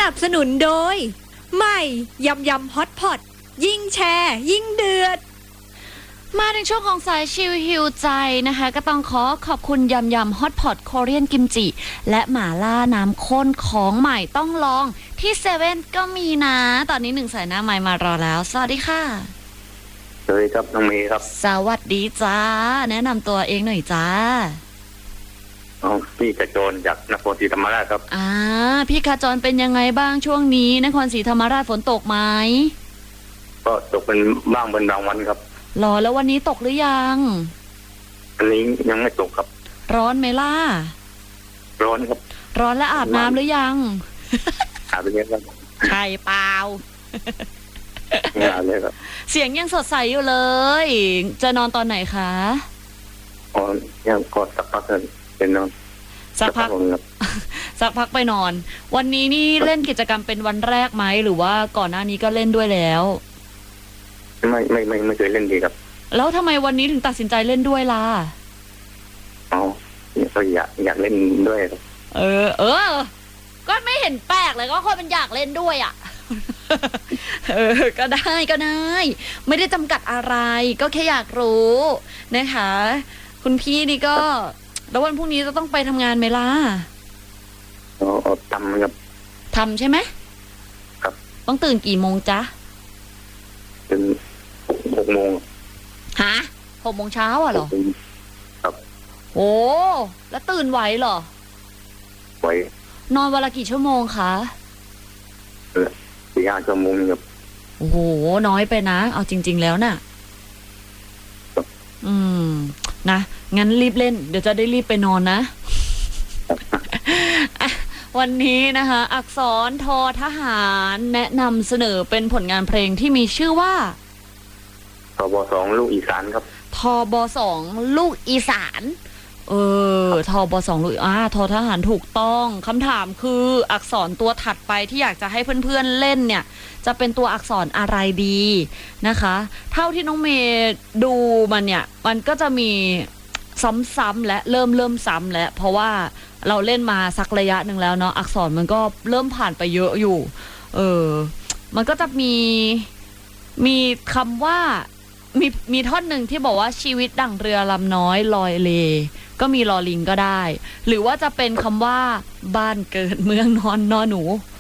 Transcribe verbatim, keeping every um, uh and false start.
นับสนุนโดยใหม่ยำยำฮอตพอตยิ่งแชร์ยิ่งเดือดมาในช่วงของสายชิลฮิวใจนะคะก็ต้องขอขอบคุณยำยำฮอตพอตโคเรียนกิมจิและหม่าล่าน้ำข้นของใหม่ต้องลองที่เซเว่นก็มีนะตอนนี้หนึ่งสายหน้าใหม่มารอแล้วสวัสดีค่ะสวัสดีครับน้องเมย์ครับสวัสดีจ้าแนะนำตัวเองหน่อยจ้าอ๋อพี่กระโจนจากนครศรีธรรมราชครับอ่าพี่ขจรเป็นยังไงบ้างช่วงนี้นครศรีธรรมราชฝนตกไหมก็ตกเป็นบ้างเป็นบางวันครับรอแล้ววันนี้ตกหรือยังวันนี้ยังไม่ตกครับร้อนไหมล่ะร้อนครับร้อนแล้วอาบน้ำหรือยังอาบไปแล้วครับใช่เปล่าไม่อาบเลยครับเสียงยังสดใสอยู่เลยจะนอนตอนไหนคะอ๋อยังกอดสักพักเป็นนอนสักพักสักพักไปนอนวันนี้นี่เล่นกิจกรรมเป็นวันแรกไหมหรือว่าก่อนหน้านี้ก็เล่นด้วยแล้วไม่ไม่ไม่ไม่เคยเล่นดีครับแล้วทำไมวันนี้ถึงตัดสินใจเล่นด้วยล่ะอ๋อก็อยากอยากเล่นด้วยครับเออเออก็ไม่เห็นแปลกเลยก็คนมันอยากเล่นด้วยอ่ะเออก็ได้ก็ได้ไม่ได้จำกัดอะไรก็แค่อยากรู้นะคะคุณพี่นี่ก็แล้ววันพรุ่งนี้จะต้องไปทำงานไหมล่ะอ๋อทำครับทำใช่ไหมครับต้องตื่นกี่โมงจ๊ะตื่นหกโมงฮะหกโมงเช้าอ่ะเหรอครับโอ้แล้วตื่นไหวเหรอไหวนอนวันละกี่ชั่วโมงคะเออสี่ห้าชั่วโมงครับโอ้โหน้อยไปนะเอาจริงๆแล้วน่ะอืมนะงั้นรีบเล่นเดี๋ยวจะได้รีบไปนอนนะวันนี้นะคะอักษรทอทหารแนะนำเสนอเป็นผลงานเพลงที่มีชื่อว่าทบสองลูกอีสานครับทบสองลูกอีสานเออทบสองลูกอ่าทอทหารถูกต้องคำถามคืออักษรตัวถัดไปที่อยากจะให้เพื่อนๆเล่นเนี่ยจะเป็นตัวอักษรอะไรดีนะคะเท่าที่น้องเมย์ดูมันเนี่ยมันก็จะมีซ้ำๆและเริ่มเริ่มซ้ำแล้วเพราะว่าเราเล่นมาสักระยะหนึ่งแล้วเนาะอักษรมันก็เริ่มผ่านไปเยอะอยู่เออมันก็จะมีมีคำว่ามีมีท่อนหนึ่งที่บอกว่าชีวิตดั่งเรือลำน้อยลอยเลก็มีลอลิงก็ได้หรือว่าจะเป็นคำว่าบ้านเกิดเมืองนอนนอหนู